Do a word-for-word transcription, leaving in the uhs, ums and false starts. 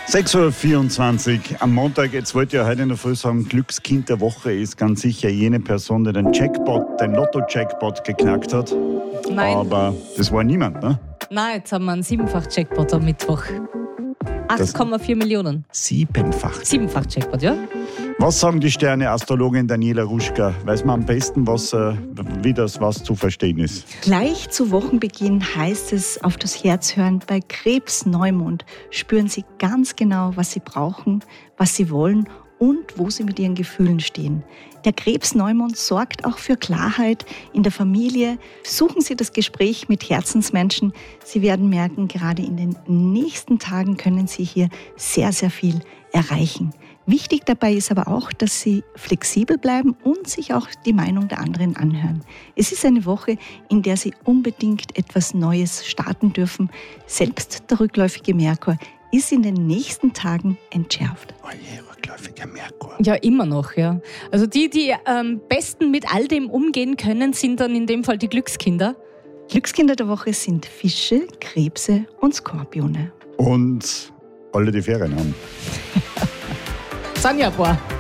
sechs Uhr vierundzwanzig am Montag. Jetzt wollte ich ja heute in der Früh sagen, Glückskind der Woche ist ganz sicher jene Person, die den Jackpot, den Lotto-Jackpot geknackt hat. Nein. Aber das war niemand, ne? Nein, jetzt haben wir einen Siebenfach-Jackpot am Mittwoch. acht Komma vier Millionen. Siebenfach. Siebenfach-Jackpot, ja? Was sagen die Sterne-Astrologin Daniela Ruschka? Weiß man am besten, was, äh, wie das was zu verstehen ist? Gleich zu Wochenbeginn heißt es auf das Herz hören. Bei Krebs-Neumond spüren Sie ganz genau, was Sie brauchen, was Sie wollen und wo Sie mit Ihren Gefühlen stehen. Der Krebs-Neumond sorgt auch für Klarheit in der Familie. Suchen Sie das Gespräch mit Herzensmenschen. Sie werden merken, gerade in den nächsten Tagen können Sie hier sehr, sehr viel erreichen. Wichtig dabei ist aber auch, dass Sie flexibel bleiben und sich auch die Meinung der anderen anhören. Es ist eine Woche, in der Sie unbedingt etwas Neues starten dürfen. Selbst der rückläufige Merkur ist in den nächsten Tagen entschärft. Oh je, rückläufiger Merkur. Ja, immer noch, ja. Also die, die am besten mit all dem umgehen können, sind dann in dem Fall die Glückskinder. Glückskinder der Woche sind Fische, Krebse und Skorpione. Und alle, die Ferien haben. Sind ja ein paar.